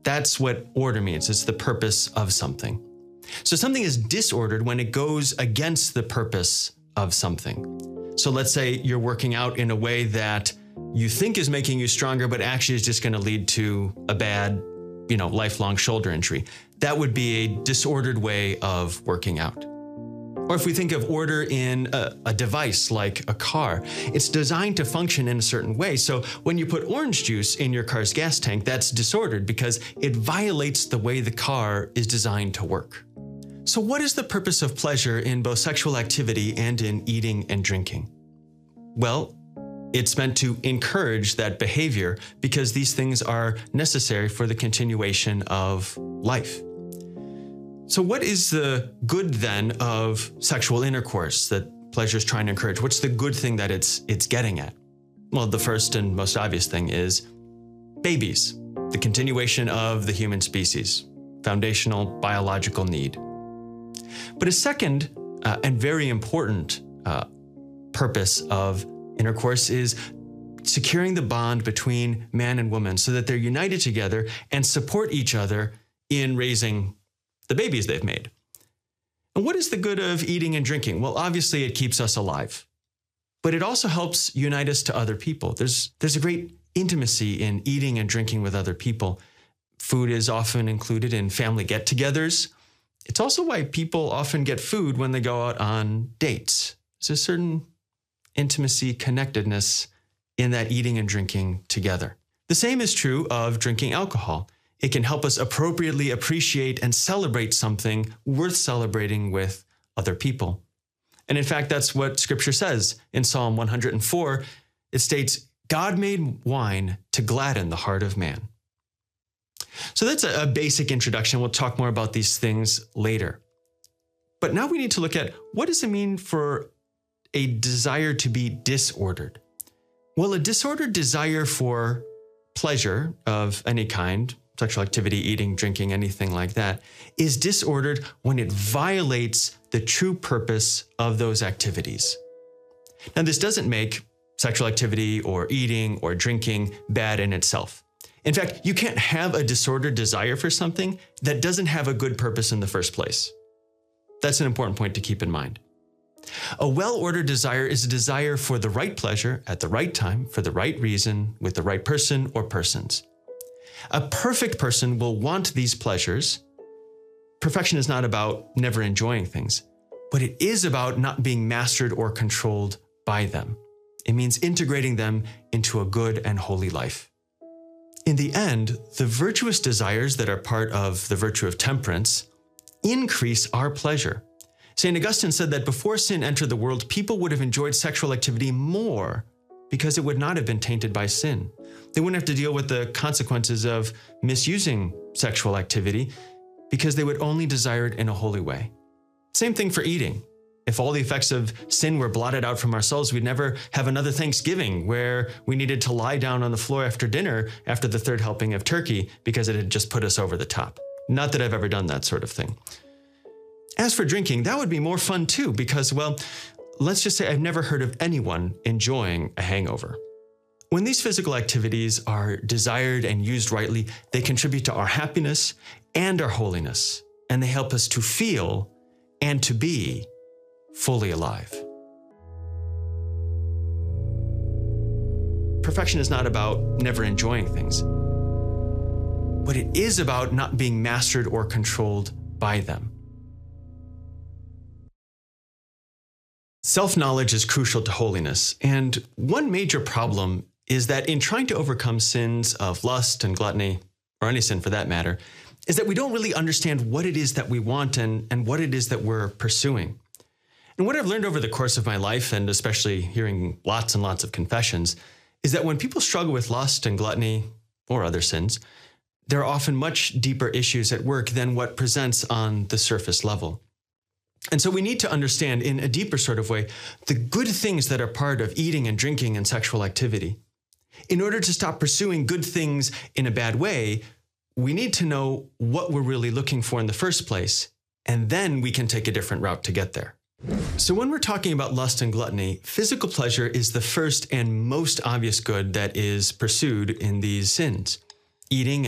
That's what order means. It's the purpose of something. So something is disordered when it goes against the purpose of something. So let's say you're working out in a way that you think is making you stronger, but actually is just going to lead to a bad, lifelong shoulder injury. That would be a disordered way of working out. Or if we think of order in a device like a car, it's designed to function in a certain way. So when you put orange juice in your car's gas tank, that's disordered because it violates the way the car is designed to work. So what is the purpose of pleasure in both sexual activity and in eating and drinking? Well, it's meant to encourage that behavior because these things are necessary for the continuation of life. So what is the good then of sexual intercourse that pleasure is trying to encourage? What's the good thing that it's getting at? Well, the first and most obvious thing is babies, the continuation of the human species, foundational biological need. But a second and very important purpose of intercourse is securing the bond between man and woman so that they're united together and support each other in raising the babies they've made. And what is the good of eating and drinking? Well, obviously it keeps us alive, but it also helps unite us to other people. There's a great intimacy in eating and drinking with other people. Food is often included in family get-togethers. It's also why people often get food when they go out on dates. There's a certain intimacy, connectedness in that eating and drinking together. The same is true of drinking alcohol. It can help us appropriately appreciate and celebrate something worth celebrating with other people. And in fact, that's what Scripture says in Psalm 104. It states, God made wine to gladden the heart of man. So that's a basic introduction. We'll talk more about these things later. But now we need to look at what does it mean for a desire to be disordered? Well, a disordered desire for pleasure of any kind, sexual activity, eating, drinking, anything like that, is disordered when it violates the true purpose of those activities. Now, this doesn't make sexual activity or eating or drinking bad in itself. In fact, you can't have a disordered desire for something that doesn't have a good purpose in the first place. That's an important point to keep in mind. A well-ordered desire is a desire for the right pleasure at the right time, for the right reason, with the right person or persons. A perfect person will want these pleasures. Perfection is not about never enjoying things, but it is about not being mastered or controlled by them. It means integrating them into a good and holy life. In the end, the virtuous desires that are part of the virtue of temperance increase our pleasure. St. Augustine said that before sin entered the world, people would have enjoyed sexual activity more because it would not have been tainted by sin. They wouldn't have to deal with the consequences of misusing sexual activity because they would only desire it in a holy way. Same thing for eating. If all the effects of sin were blotted out from our souls, we'd never have another Thanksgiving where we needed to lie down on the floor after dinner after the third helping of turkey because it had just put us over the top. Not that I've ever done that sort of thing. As for drinking, that would be more fun too because, well, let's just say I've never heard of anyone enjoying a hangover. When these physical activities are desired and used rightly, they contribute to our happiness and our holiness, and they help us to feel and to be fully alive. Perfection is not about never enjoying things, but it is about not being mastered or controlled by them. Self-knowledge is crucial to holiness, and one major problem is that in trying to overcome sins of lust and gluttony, or any sin for that matter, is that we don't really understand what it is that we want and what it is that we're pursuing. And what I've learned over the course of my life, and especially hearing lots and lots of confessions, is that when people struggle with lust and gluttony or other sins, there are often much deeper issues at work than what presents on the surface level. And so we need to understand in a deeper sort of way the good things that are part of eating and drinking and sexual activity. In order to stop pursuing good things in a bad way, we need to know what we're really looking for in the first place, and then we can take a different route to get there. So when we're talking about lust and gluttony, physical pleasure is the first and most obvious good that is pursued in these sins. Eating